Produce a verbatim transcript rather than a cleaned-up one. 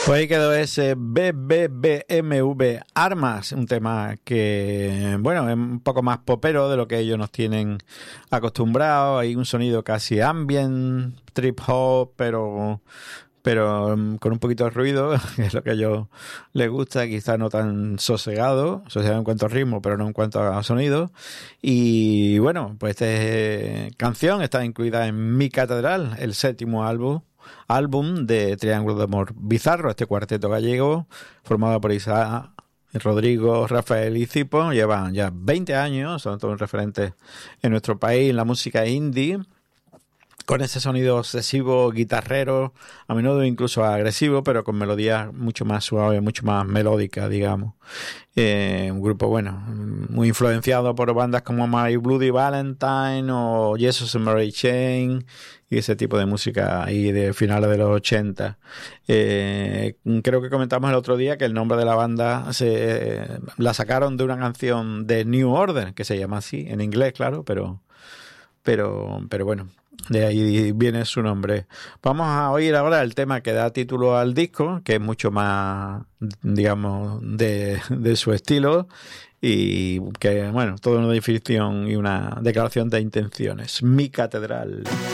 Pues ahí quedó ese B B B M V Armas, un tema que, bueno, es un poco más popero de lo que ellos nos tienen acostumbrados. Hay un sonido casi ambient, trip hop, pero pero con un poquito de ruido, que es lo que a ellos les gusta, quizás no tan sosegado, sosegado en cuanto a ritmo, pero no en cuanto a sonido. Y bueno, pues esta canción está incluida en Mi Catedral, el séptimo álbum álbum de Triángulo de Amor Bizarro, este cuarteto gallego formado por Isaac, Rodrigo, Rafael y Cipo. Llevan ya veinte años, son todos referentes en nuestro país en la música indie, con ese sonido obsesivo, guitarrero, a menudo incluso agresivo, pero con melodías mucho más suaves, mucho más melódicas, digamos. Eh, un grupo, bueno, muy influenciado por bandas como My Bloody Valentine o Jesus and Mary Chain y ese tipo de música ahí de finales de los ochenta. Eh, creo que comentamos el otro día que el nombre de la banda se eh, la sacaron de una canción de New Order, que se llama así, en inglés, claro, pero pero pero bueno, de ahí viene su nombre. Vamos a oír ahora el tema que da título al disco, que es mucho más, digamos, de, de su estilo y que, bueno, toda una definición y una declaración de intenciones. Mi Catedral.